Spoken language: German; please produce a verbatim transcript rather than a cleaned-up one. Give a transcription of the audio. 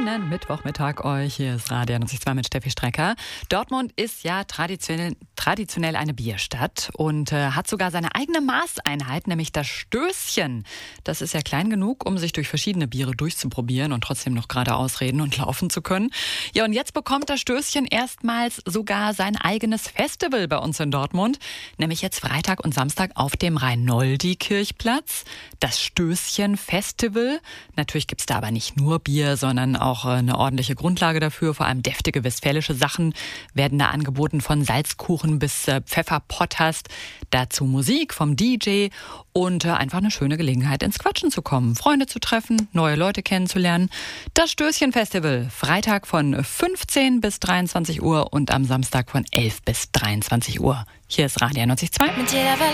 Schönen Mittwochmittag euch. Hier ist Radio neunundneunzig Komma zwei mit Steffi Strecker. Dortmund ist ja traditionell, traditionell eine Bierstadt und äh, hat sogar seine eigene Maßeinheit, nämlich das Stößchen. Das ist ja klein genug, um sich durch verschiedene Biere durchzuprobieren und trotzdem noch gerade ausreden und laufen zu können. Ja, und jetzt bekommt das Stößchen erstmals sogar sein eigenes Festival bei uns in Dortmund, nämlich jetzt Freitag und Samstag auf dem Reinoldi-Kirchplatz. Das Stößchen-Festival. Natürlich gibt's da aber nicht nur Bier, sondern auch eine ordentliche Grundlage dafür. Vor allem deftige westfälische Sachen werden da angeboten, von Salzkuchen bis äh, Pfefferpotthast. Dazu Musik vom D J und äh, einfach eine schöne Gelegenheit, ins Quatschen zu kommen, Freunde zu treffen, neue Leute kennenzulernen. Das Stößchen-Festival, Freitag von fünfzehn bis dreiundzwanzig Uhr und am Samstag von elf bis dreiundzwanzig Uhr. Hier ist Radio neunundneunzig Komma zwei. Mit jeder Welle